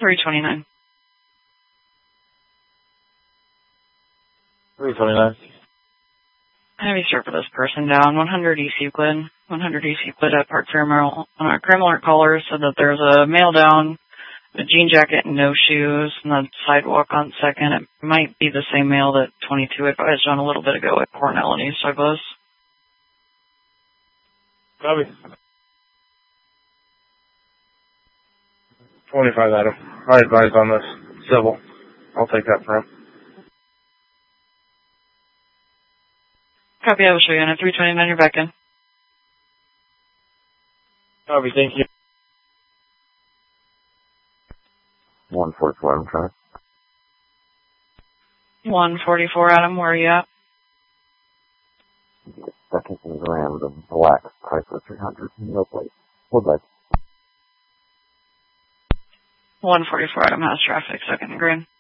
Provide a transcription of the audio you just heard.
329. 329. Heavy sir for this person down. 100 East Euclid. 100 East Euclid at Park Fairmont. On our crime alert caller said that there's a male down, a jean jacket and no shoes, on the sidewalk on 2nd. It might be the same male that 22 advised on a little bit ago at Cornell and East Douglas. Copy. 25 Adam. I advise on this. Civil. I'll take that from him. Copy, I will show you on a 329, you're back in. Copy, thank you. 144, I'm trying. 144, Adam, where are you at? Second and Grand, the black Chrysler 300, no plate. Woodlight. 144, Adam has traffic, 2nd and Grand.